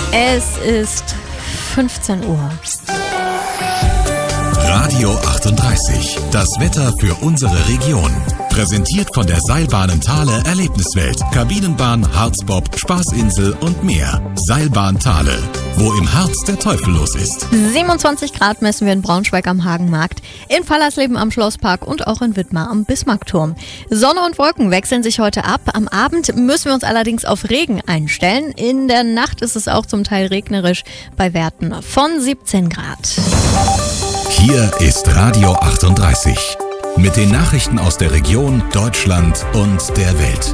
Es ist 15 Uhr. Radio 38, das Wetter für unsere Region. Präsentiert von der Seilbahnen Thale Erlebniswelt, Kabinenbahn, Harzbob, Spaßinsel und mehr. Seilbahn Thale, wo im Harz der Teufel los ist. 27 Grad messen wir in Braunschweig am Hagenmarkt, in Fallersleben am Schlosspark und auch in Wittmar am Bismarckturm. Sonne und Wolken wechseln sich heute ab. Am Abend müssen wir uns allerdings auf Regen einstellen. In der Nacht ist es auch zum Teil regnerisch bei Werten von 17 Grad. Hier ist Radio 38 mit den Nachrichten aus der Region, Deutschland und der Welt.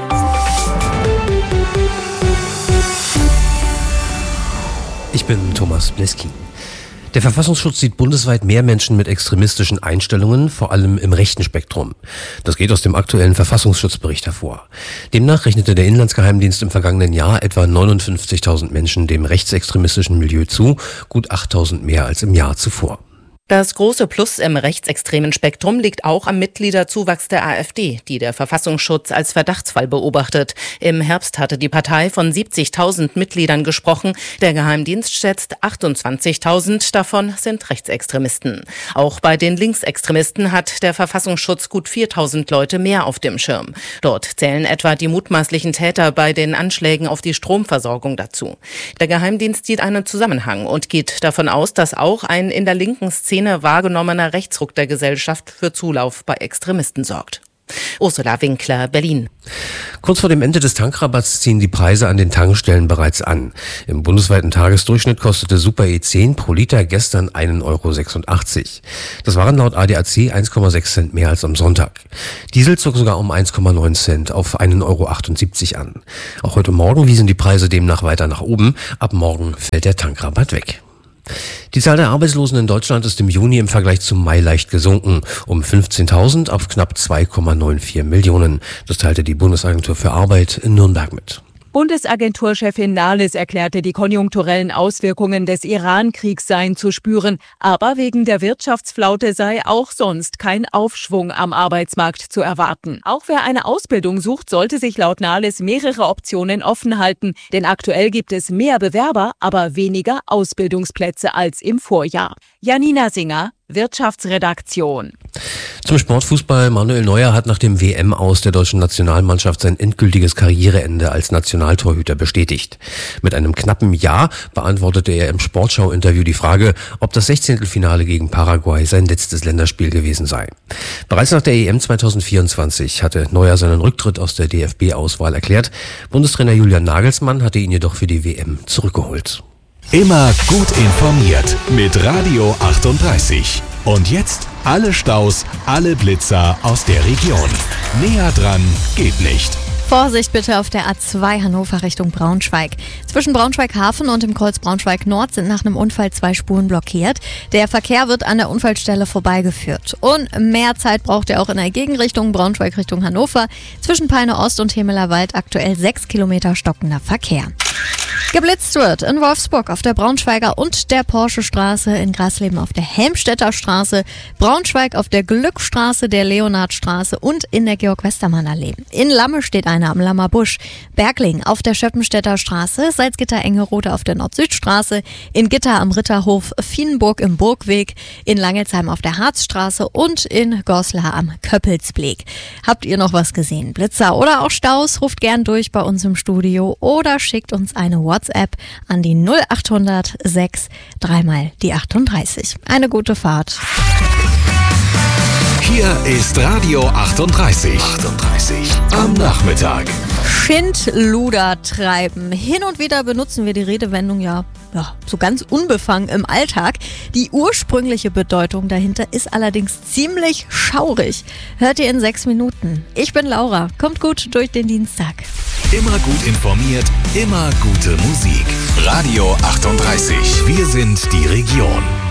Ich bin Thomas Bleski. Der Verfassungsschutz sieht bundesweit mehr Menschen mit extremistischen Einstellungen, vor allem im rechten Spektrum. Das geht aus dem aktuellen Verfassungsschutzbericht hervor. Demnach rechnete der Inlandsgeheimdienst im vergangenen Jahr etwa 59.000 Menschen dem rechtsextremistischen Milieu zu, gut 8.000 mehr als im Jahr zuvor. Das große Plus im rechtsextremen Spektrum liegt auch am Mitgliederzuwachs der AfD, die der Verfassungsschutz als Verdachtsfall beobachtet. Im Herbst hatte die Partei von 70.000 Mitgliedern gesprochen. Der Geheimdienst schätzt 28.000 davon sind Rechtsextremisten. Auch bei den Linksextremisten hat der Verfassungsschutz gut 4.000 Leute mehr auf dem Schirm. Dort zählen etwa die mutmaßlichen Täter bei den Anschlägen auf die Stromversorgung dazu. Der Geheimdienst sieht einen Zusammenhang und geht davon aus, dass auch ein in der linken Szene wahrgenommener Rechtsruck der Gesellschaft für Zulauf bei Extremisten sorgt. Ursula Winkler, Berlin. Kurz vor dem Ende des Tankrabatts ziehen die Preise an den Tankstellen bereits an. Im bundesweiten Tagesdurchschnitt kostete Super E10 pro Liter gestern 1,86 €. Das waren laut ADAC 1,6 Cent mehr als am Sonntag. Diesel zog sogar um 1,9 Cent auf 1,78 € an. Auch heute Morgen wiesen die Preise demnach weiter nach oben. Ab morgen fällt der Tankrabatt weg. Die Zahl der Arbeitslosen in Deutschland ist im Juni im Vergleich zum Mai leicht gesunken, um 15.000 auf knapp 2,94 Millionen. Das teilte die Bundesagentur für Arbeit in Nürnberg mit. Bundesagenturchefin Nahles erklärte, die konjunkturellen Auswirkungen des Iran-Kriegs seien zu spüren. Aber wegen der Wirtschaftsflaute sei auch sonst kein Aufschwung am Arbeitsmarkt zu erwarten. Auch wer eine Ausbildung sucht, sollte sich laut Nahles mehrere Optionen offen halten. Denn aktuell gibt es mehr Bewerber, aber weniger Ausbildungsplätze als im Vorjahr. Janina Singer, Wirtschaftsredaktion. Zum Sportfußball. Manuel Neuer hat nach dem WM-Aus der deutschen Nationalmannschaft sein endgültiges Karriereende als Nationaltorhüter bestätigt. Mit einem knappen Ja beantwortete er im Sportschau-Interview die Frage, ob das 16. gegen Paraguay sein letztes Länderspiel gewesen sei. Bereits nach der EM 2024 hatte Neuer seinen Rücktritt aus der DFB-Auswahl erklärt. Bundestrainer Julian Nagelsmann hatte ihn jedoch für die WM zurückgeholt. Immer gut informiert mit Radio 38. Und jetzt alle Staus, alle Blitzer aus der Region. Näher dran geht nicht. Vorsicht bitte auf der A2 Hannover Richtung Braunschweig. Zwischen Braunschweig-Hafen und dem Kreuz Braunschweig-Nord sind nach einem Unfall 2 Spuren blockiert. Der Verkehr wird an der Unfallstelle vorbeigeführt. Und mehr Zeit braucht ihr auch in der Gegenrichtung Braunschweig Richtung Hannover. Zwischen Peine Ost und Hemeler Wald aktuell 6 Kilometer stockender Verkehr. Geblitzt wird in Wolfsburg auf der Braunschweiger und der Porsche-Straße, in Grasleben auf der Helmstedter Straße, Braunschweig auf der Glückstraße, der Leonhardstraße und in der Georg-Westermann-Allee. In Lamme steht einer am Lammer Busch, Bergling auf der Schöppenstädter Straße, Salzgitter-Engerode auf der Nord-Süd-Straße, in Gitter am Ritterhof, Vienburg im Burgweg, in Langelsheim auf der Harzstraße und in Goslar am Köppelsbleg. Habt ihr noch was gesehen? Blitzer oder auch Staus? Ruft gern durch bei uns im Studio oder schickt uns eine WhatsApp an die 0800 6 3 mal die 38. Eine gute Fahrt. Hier ist Radio 38. Am Nachmittag. Schindluder treiben. Hin und wieder benutzen wir die Redewendung ja so ganz unbefangen im Alltag. Die ursprüngliche Bedeutung dahinter ist allerdings ziemlich schaurig. Hört ihr in 6 Minuten. Ich bin Laura. Kommt gut durch den Dienstag. Immer gut informiert, immer gute Musik. Radio 38. Wir sind die Region.